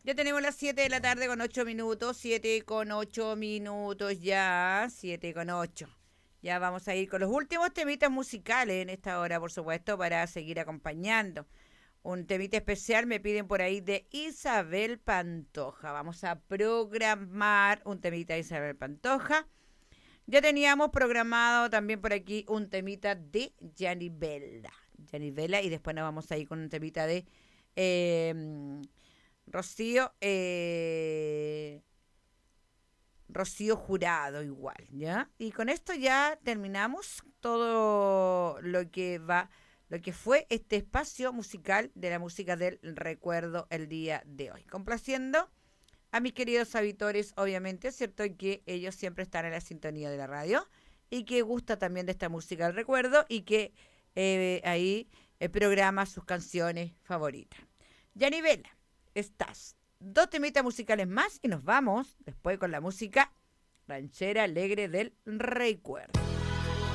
Ya tenemos las 7 de la tarde con 8 minutos, 7 con 8 minutos ya, 7 con 8. Ya vamos a ir con los últimos temitas musicales en esta hora, por supuesto, para seguir acompañando. Un temita especial me piden por ahí de Isabel Pantoja. Vamos a programar un temita de Isabel Pantoja. Ya teníamos programado también por aquí un temita de Gianni Bella. Gianni Bella y después nos vamos a ir con un temita de Rocío, Rocío Jurado igual, ¿ya? Y con esto ya terminamos todo lo que fue este espacio musical de la música del recuerdo el día de hoy. Complaciendo a mis queridos auditores, obviamente, ¿cierto? Que ellos siempre están en la sintonía de la radio y que gusta también de esta música del recuerdo y que ahí programa sus canciones favoritas. Yanivela, estás. Dos temitas musicales más y nos vamos después con la música ranchera alegre del recuerdo.